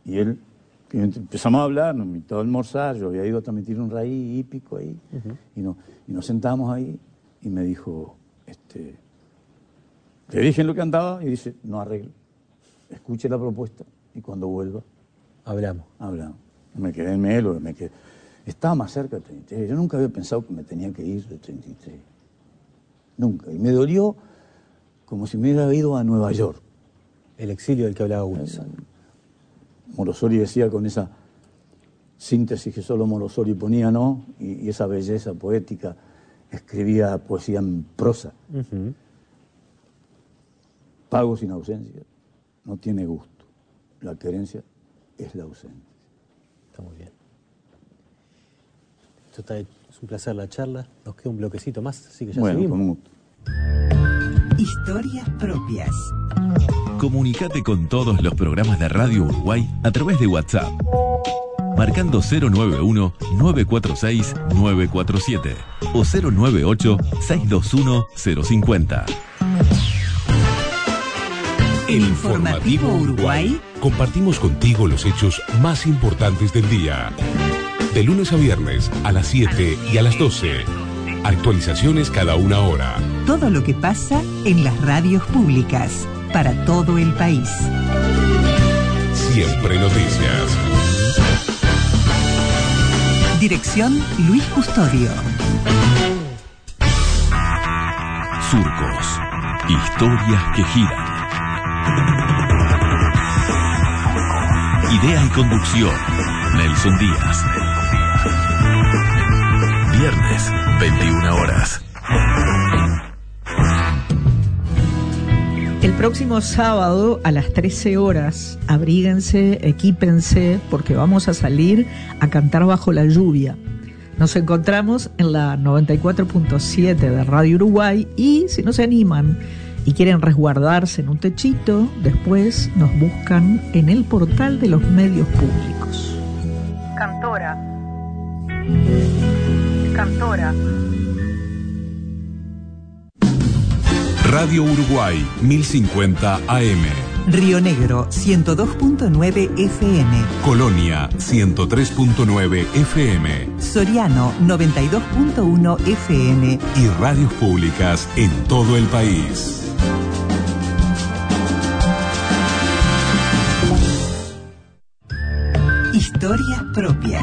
Y él, empezamos a hablar, nos invitó a almorzar, yo había ido a transmitir un raíz hípico ahí, y nos sentamos ahí, y me dijo, le dije en lo que andaba, y dice, no arreglo, escuche la propuesta, y cuando vuelva, hablamos. Me quedé en Melo, estaba más cerca del 33, yo nunca había pensado que me tenía que ir del 33, nunca, y me dolió como si me hubiera ido a Nueva York. El exilio del que hablaba Wilson. Morosori decía con esa síntesis que solo Morosori ponía, ¿no? Y esa belleza poética, escribía poesía en prosa. Pago sin ausencia no tiene gusto. La querencia es la ausencia. Está muy bien. Es un placer la charla. Nos queda un bloquecito más, así que ya seguimos. Con gusto. Historias propias. Comunicate con todos los programas de Radio Uruguay a través de WhatsApp. Marcando 091-946-947 o 098-621-050. El Informativo Uruguay. Compartimos contigo los hechos más importantes del día. De lunes a viernes a las 7 y a las 12. Actualizaciones cada una hora. Todo lo que pasa en las radios públicas para todo el país. Siempre noticias. Dirección Luis Custodio. Surcos. Historias que giran. Idea y conducción, Nelson Díaz. Viernes, 21 horas. El próximo sábado a las 13 horas, abríguense, equípense, porque vamos a salir a cantar bajo la lluvia. Nos encontramos en la 94.7 de Radio Uruguay y si no se animan y quieren resguardarse en un techito, después nos buscan en el portal de los medios públicos. Cantora. Radio Uruguay 1050 AM. Río Negro 102.9 FM. Colonia 103.9 FM. Soriano 92.1 FM. Y radios públicas en todo el país. Historias propias.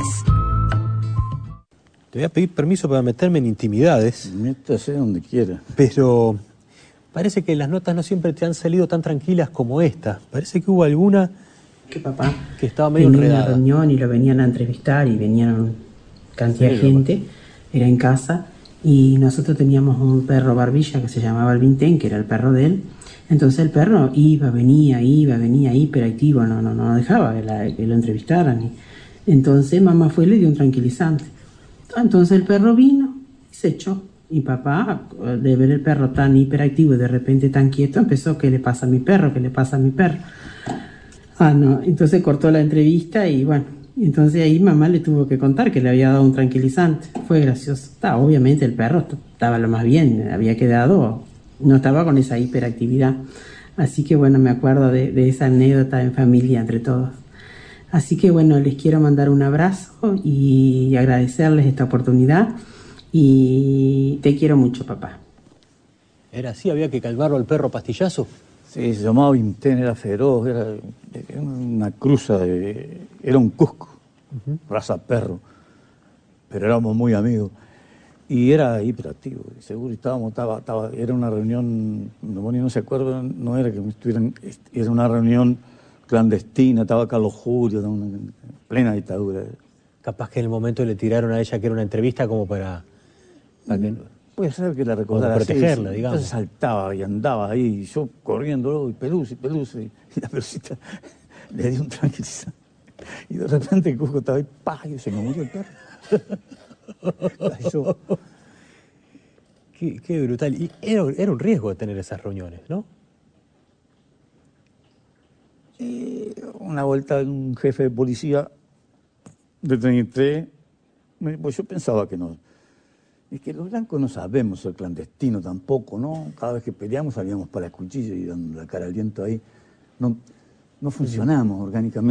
Te voy a pedir permiso para meterme en intimidades. Métase donde quiera. Pero parece que las notas no siempre te han salido tan tranquilas como esta. Parece que hubo alguna que papá que estaba medio tenía enredada. Una reunión y lo venían a entrevistar y venían cantidad de gente. Era en casa y nosotros teníamos un perro barbilla que se llamaba el Vintén, que era el perro de él. Entonces el perro venía, hiperactivo, no dejaba que lo entrevistaran. Entonces mamá fue y le dio un tranquilizante. Entonces el perro vino y se echó. Y papá, de ver el perro tan hiperactivo y de repente tan quieto, empezó, ¿qué le pasa a mi perro? ¿Qué le pasa a mi perro? Entonces cortó la entrevista y bueno, entonces ahí mamá le tuvo que contar que le había dado un tranquilizante. Fue gracioso. Obviamente el perro estaba lo más bien, había quedado, no estaba con esa hiperactividad. Así que bueno, me acuerdo de esa anécdota en familia entre todos. Así que bueno, les quiero mandar un abrazo y agradecerles esta oportunidad. Y te quiero mucho, papá. ¿Era así? ¿Había que calmarlo al perro pastillazo? Sí, se llamaba Vintén, era feroz, era una cruza, era un Cusco, raza perro, pero éramos muy amigos. Y era hiperactivo, seguro, era una reunión, no se acuerda, no era que estuvieran, era una reunión clandestina, estaba Carlos Julio, en plena dictadura. Capaz que en el momento le tiraron a ella que era una entrevista como para que puede ser que la recordara para protegerla, así, digamos. Entonces saltaba y andaba ahí, y yo corriendo, y Pelusi, y la Pelusita le dio un tranquilizante. Y de repente el Cusco estaba ahí, y se me murió el perro. Qué brutal. Y era un riesgo tener esas reuniones, ¿no? Una vuelta un jefe de policía de 33, pues yo pensaba que no. Es que los blancos no sabemos ser clandestino tampoco, ¿no? Cada vez que peleamos salíamos para el cuchillo y dando la cara al viento ahí. No funcionamos orgánicamente.